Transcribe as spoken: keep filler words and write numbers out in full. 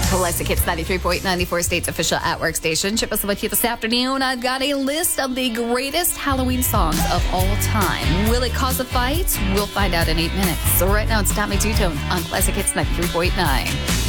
Classic Hits ninety-three point nine, the Four States official at work station. Chip us with you this afternoon. I've got a list of the greatest Halloween songs of all time. Will it cause a fight? We'll find out in eight minutes. So right now, it's Tommy Two-Tone on Classic Hits ninety-three point nine.